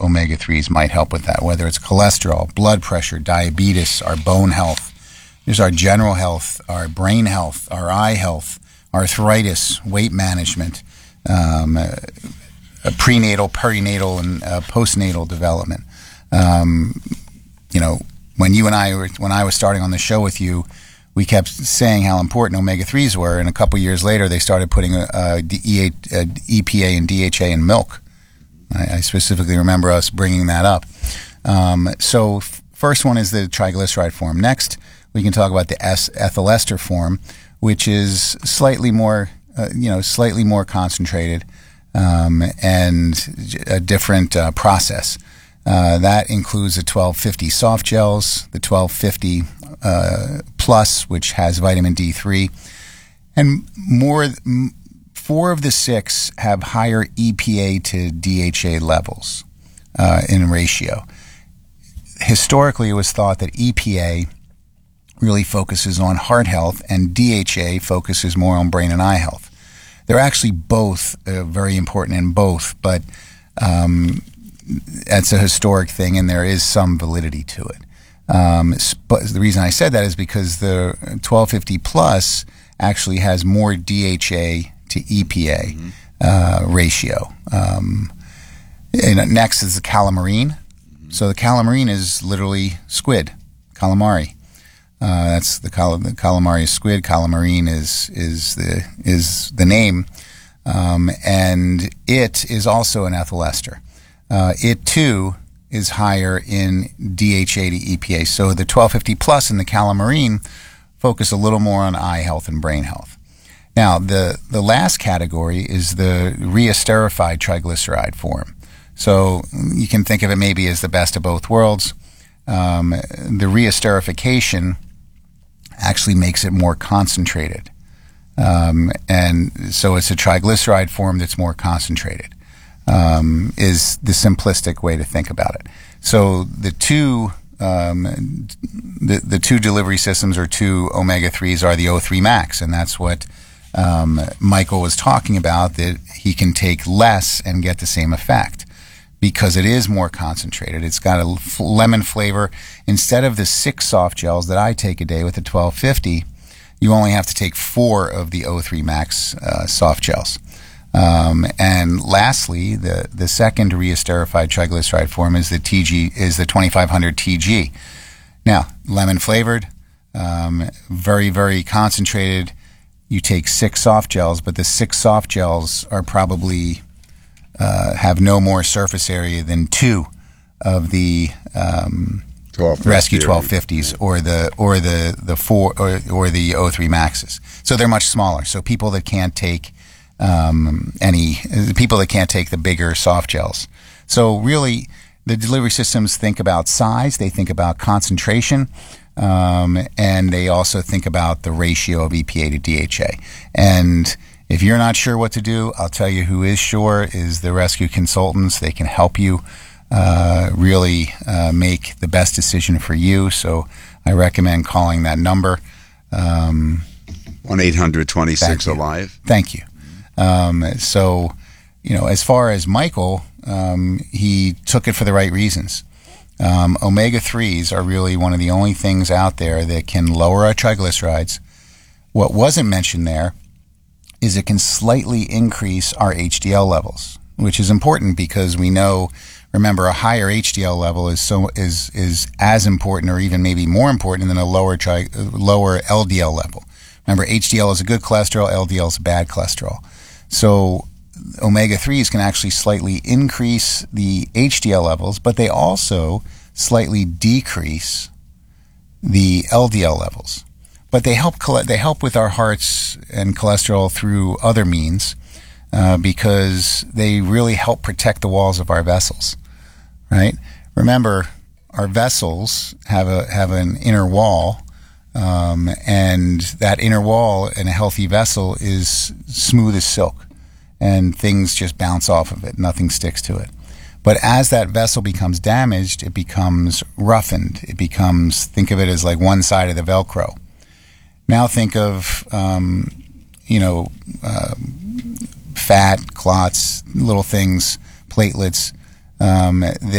omega-3s might help with that, whether it's cholesterol, blood pressure, diabetes, our bone health. There's our general health, our brain health, our eye health, arthritis, weight management, prenatal, perinatal, and postnatal development. When I was starting on the show with you, we kept saying how important omega-3s were, and a couple years later, they started putting EPA and DHA in milk. I specifically remember us bringing that up. So first one is the triglyceride form. Next, we can talk about the ethyl ester form, which is slightly more concentrated and a different process. That includes the 1250 soft gels, the 1250 plus, which has vitamin D3, and 4 of the 6 have higher EPA to DHA levels in ratio. Historically, it was thought that EPA really focuses on heart health and DHA focuses more on brain and eye health. They're actually both very important in both, but that's a historic thing, and there is some validity to it. But the reason I said that is because the 1250 plus actually has more DHA to EPA ratio. And next is the calamine. So the calamine is literally squid, calamari. That's the calamari is squid. Calamine is the name, and it is also an ethyl ester. It too is higher in DHA to EPA. So the 1250 plus and the calamine focus a little more on eye health and brain health. Now, the last category is the reesterified triglyceride form. So you can think of it maybe as the best of both worlds. The reesterification actually makes it more concentrated. And so it's a triglyceride form that's more concentrated, is the simplistic way to think about it. So the two delivery systems or two omega-3s are the O3 max, and that's what Michael was talking about, that he can take less and get the same effect because it is more concentrated. It's got a lemon flavor. Instead of the 6 soft gels that I take a day with the 1250, you only have to take 4 of the O3 max soft gels. And lastly, the second reesterified triglyceride form is the 2500 TG. Now, lemon flavored, very, very concentrated. You take 6 soft gels, but the 6 soft gels are probably have no more surface area than 2 of the Rescue 1250s or the 4 or the O3 Maxes. So they're much smaller. So people that can't take people that can't take the bigger soft gels. So really, the delivery systems think about size, they think about concentration, and they also think about the ratio of EPA to DHA. And if you're not sure what to do, I'll tell you who is sure is the Rescue Consultants. They can help you really make the best decision for you. So I recommend calling that number. 1-800-26-ALIVE. Thank you. So, as far as Michael, he took it for the right reasons. Omega-3s are really one of the only things out there that can lower our triglycerides. What wasn't mentioned there is it can slightly increase our HDL levels, which is important because we know, remember, a higher HDL level is as important or even maybe more important than a lower LDL level. Remember, HDL is a good cholesterol, LDL is a bad cholesterol. So omega-3s can actually slightly increase the HDL levels, but they also slightly decrease the LDL levels. But they help with our hearts and cholesterol through other means because they really help protect the walls of our vessels, right? Remember, our vessels have an inner wall, and that inner wall in a healthy vessel is smooth as silk, and things just bounce off of it. Nothing sticks to it. But as that vessel becomes damaged, it becomes roughened. Think of it as like one side of the Velcro. Now think of, fat, clots, little things, platelets,